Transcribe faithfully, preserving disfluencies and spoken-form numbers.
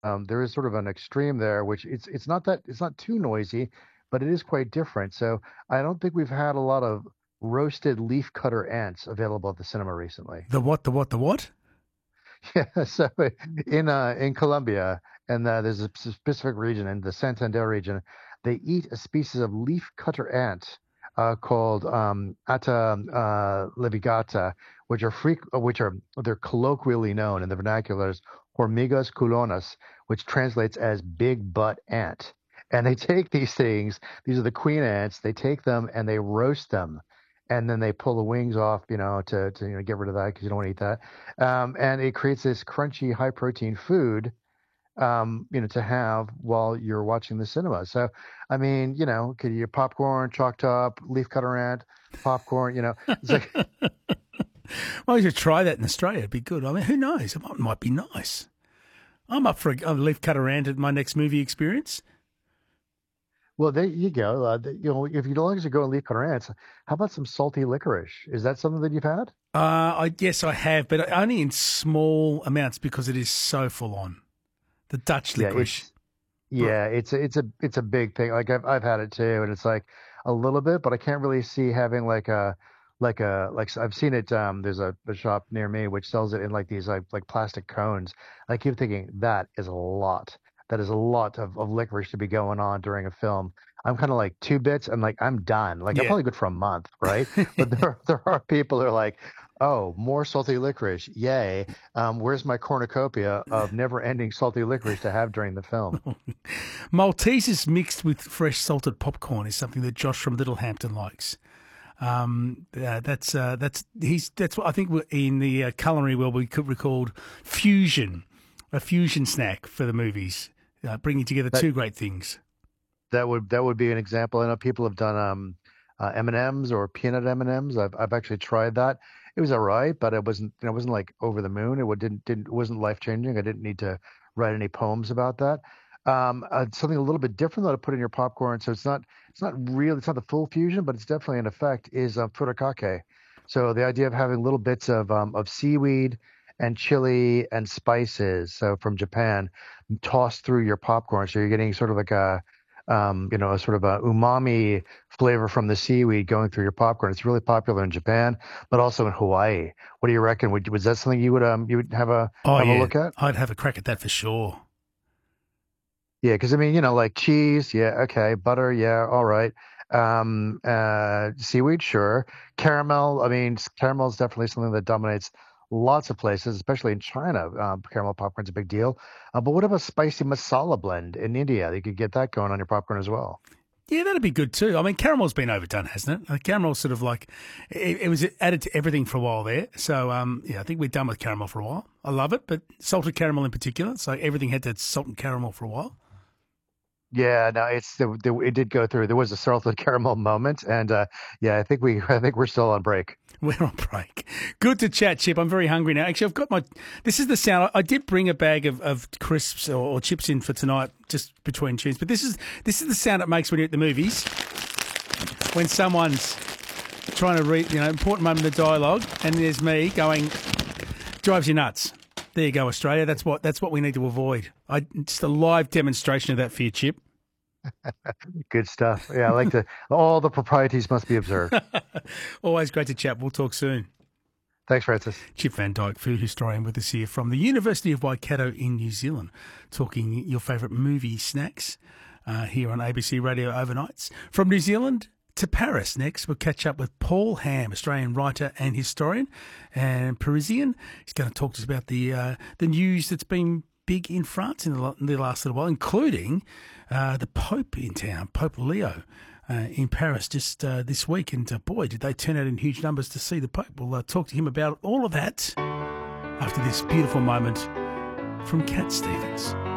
um, there is sort of an extreme there, which it's it's not that it's not too noisy, but it is quite different. So I don't think we've had a lot of roasted leaf cutter ants available at the cinema recently. The what? The what? The what? Yeah, so in uh, in Colombia, and uh, there's a specific region in the Santander region, they eat a species of leaf cutter ant uh, called um, Atta uh, levigata, which are freq uh, which are they're colloquially known in the vernacular as hormigas culonas, which translates as big butt ant. And they take these things, these are the queen ants, they take them and they roast them. And then they pull the wings off, you know, to, to you know get rid of that because you don't want to eat that. Um, and it creates this crunchy, high protein food, um, you know, to have while you're watching the cinema. So, I mean, you know, could you popcorn, chalk top, leaf cutter ant, popcorn, you know, it's like, Well, you should try that in Australia. It'd be good. I mean, who knows? It might, might be nice. I'm up for a, a leaf cutter ant at my next movie experience. well, there you go. Uh, the- you know, if you as long as you go and leaf cutter ants, how about some salty licorice? Is that something that you've had? Uh, I yes, I have, but only in small amounts because it is so full on. The Dutch Yeah, licorice. it's yeah, it's a, it's a it's a big thing. Like I've I've had it too, and it's like a little bit, but I can't really see having like a like a like I've seen it. Um, there's a, a shop near me which sells it in like these like like plastic cones. I keep thinking that is a lot. That is a lot of, of licorice to be going on during a film. I'm kind of like two bits. I'm like I'm done. Like I'm Yeah. probably good for a month, right? But there there are people who are like, oh, more salty licorice, yay! Um, where's my cornucopia of never-ending salty licorice to have during the film? Maltesers mixed with fresh salted popcorn is something that Josh from Littlehampton likes. Um, uh, that's uh, that's he's that's what I think we're- in the uh, culinary world we could record fusion, a fusion snack for the movies, uh, bringing together That two great things. that would that would be an example. I know people have done um uh, M and M's or peanut M and M's. I've I've actually tried that. It was all right, but it wasn't you know, it wasn't like over the moon. It wa- didn't didn't it wasn't life changing. I didn't need to write any poems about that. Um, uh, something a little bit different that I put in your popcorn. So it's not it's not real. It's not the full fusion, but it's definitely an effect. Is um, furikake. So the idea of having little bits of um, of seaweed and chili and spices, so from Japan, tossed through your popcorn. So you're getting sort of like a um, you know, a sort of a umami flavor from the seaweed going through your popcorn. It's really popular in Japan, but also in Hawaii. What do you reckon? Would was that something you would um you would have a Oh have a yeah, look at? I'd have a crack at that for sure. Yeah, because I mean, you know, like cheese, yeah, okay, butter, yeah, all right. Um, uh, seaweed, sure. Caramel, I mean, s- caramel is definitely something that dominates lots of places, especially in China. Um, caramel popcorn's a big deal. Uh, but what about spicy masala blend in India? You could get that going on your popcorn as well. Yeah, that'd be good too. I mean, caramel's been overdone, hasn't it? Like, caramel's sort of like it, it was added to everything for a while there. So, um, yeah, I think we're done with caramel for a while. I love it, but salted caramel in particular. So everything had that salt and caramel for a while. Yeah, no, it's the, the, it did go through. There was a salted caramel moment, and uh, yeah, I think we I think we're still on break. We're on break. Good to chat, Chip. I'm very hungry now. Actually, I've got my. This is the sound. I, I did bring a bag of, of crisps or, or chips in for tonight, just between tunes. But this is this is the sound it makes when you're at the movies, when someone's trying to read, you know, important moment of the dialogue, and there's me going, drives you nuts. There you go, Australia. That's what that's what we need to avoid. I just a live demonstration of that for you, Chip. Good stuff. Yeah, I like to. All the proprieties must be observed. Always great to chat. We'll talk soon. Thanks, Francis. Chip Van Dyke, food historian, with us here from the University of Waikato in New Zealand, talking your favourite movie snacks uh, here on A B C Radio Overnights. From New Zealand to Paris next, we'll catch up with Paul Ham, Australian writer and historian and Parisian. He's going to talk to us about the uh, the news that's been big in France in the, in the last little while, including uh, the Pope in town, Pope Leo. Uh, in Paris just uh, this week, and uh, boy, did they turn out in huge numbers to see the Pope. We'll uh, talk to him about all of that after this beautiful moment from Cat Stevens.